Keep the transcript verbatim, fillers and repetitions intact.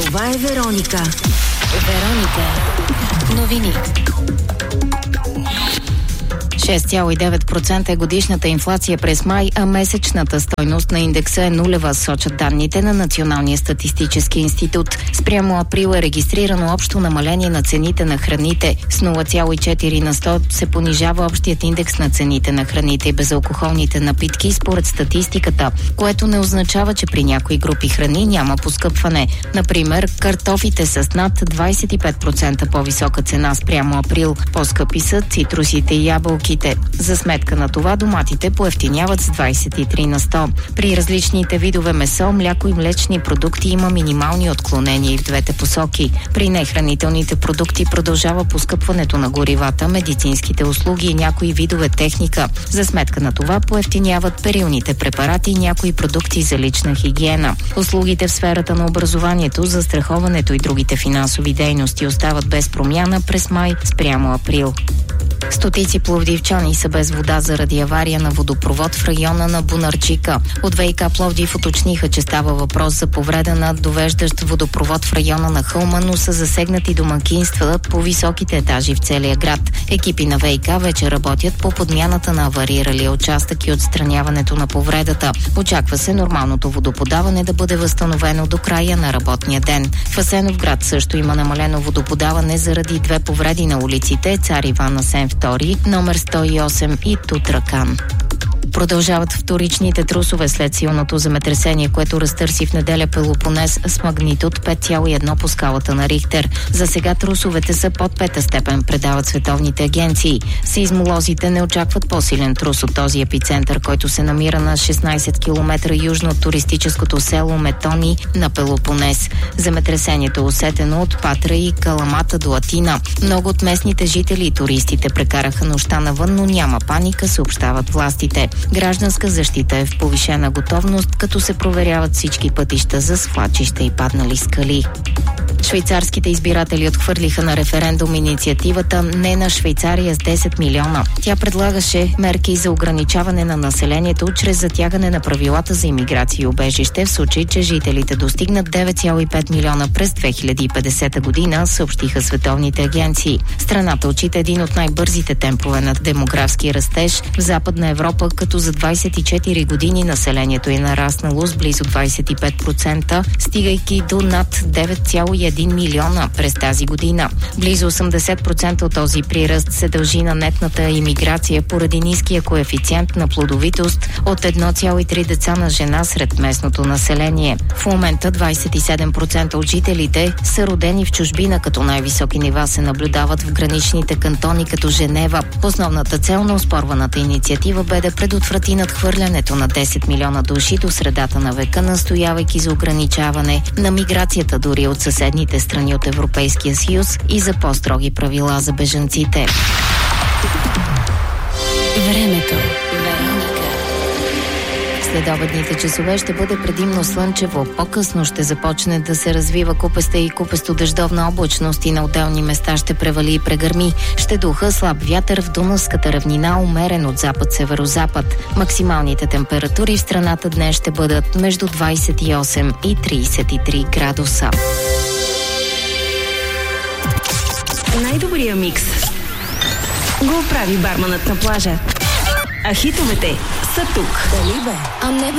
Това е Вероника. Вероника. Новини. шест цяло и девет процента е годишната инфлация през май, а месечната стойност на индекса е нулева, сочат данните на Националния статистически институт. Спрямо април е регистрирано общо намаление на цените на храните. С нула цяло и четири на сто се понижава общият индекс на цените на храните и безалкохолните напитки според статистиката, което не означава, че при някои групи храни няма поскъпване. Например, картофите с над двадесет и пет процента по-висока цена спрямо април. По-скъпи са цитрусите и ябълките. За сметка на това доматите поевтиняват с двадесет и три на сто. При различните видове месо, мляко и млечни продукти има минимални отклонения и в двете посоки. При нехранителните продукти продължава поскъпването на горивата, медицинските услуги и някои видове техника. За сметка на това поевтиняват перилните препарати и някои продукти за лична хигиена. Услугите в сферата на образованието, застраховането и другите финансови дейности остават без промяна през май спрямо април. Стотици пловдивчани са без вода заради авария на водопровод в района на Бунарчика. От ВиК Пловдив уточниха, че става въпрос за повреда на довеждащ водопровод в района на хълма, но са засегнати домакинства по високите етажи в целия град. Екипи на ВиК вече работят по подмяната на авариралия участък и отстраняването на повредата. Очаква се нормалното водоподаване да бъде възстановено до края на работния ден. В Асеновград също има намалено водоподаване заради две повреди на улиците Цар Иван Асен втори, номер сто и осем и Тутракан. Продължават вторичните трусове след силното земетресение, което разтърси в неделя Пелопонез с магнитуд пет цяло и едно по скалата на Рихтер. За сега трусовете са под пета степен, предават световните агенции. Сейзмолозите не очакват по-силен трус от този епицентър, който се намира на шестнадесет километра южно от туристическото село Метони на Пелопонез. Земетресението е усетено от Патра и Каламата до Атина. Много от местните жители и туристите прекараха нощта навън, но няма паника, съобщават властите. Гражданска защита е в повишена готовност, като се проверяват всички пътища за свлачища и паднали скали. Швейцарските избиратели отхвърлиха на референдум инициативата "Не на Швейцария" с десет милиона. Тя предлагаше мерки за ограничаване на населението чрез затягане на правилата за имиграция и убежище в случай, че жителите достигнат девет цяло и пет милиона през две хиляди и петдесета година, съобщиха световните агенции. Страната отчита един от най-бързите темпове на демографски растеж в Западна Европа, като за двадесет и четири години населението е нараснало с близо двадесет и пет процента, стигайки до над девет цяло и един милиона през тази година. Близо осемдесет процента от този приръст се дължи на нетната имиграция поради ниския коефициент на плодовитост от едно цяло и три деца на жена сред местното население. В момента двадесет и седем процента от жителите са родени в чужбина, като най-високи нива се наблюдават в граничните кантони като Женева. Основната цел на оспорваната инициатива бе да предотврати надхвърлянето на десет милиона души до средата на века, настоявайки за ограничаване на миграцията дори от съседните страни от Европейския съюз и за по-строги правила за бежанците. Времето. Следобедните часове ще бъде предимно слънчево. По-късно ще започне да се развива купеста и купесто-дъждовна облачност и на отделни места ще превали и прегърми. Ще духа слаб вятър в Дунавската равнина, умерен от запад-северозапад. Максималните температури в страната днес ще бъдат между двадесет и осем и тридесет и три градуса. Най-добрия микс го прави барманът на плажа. А хитовете са тук. Дали бе? А не бе.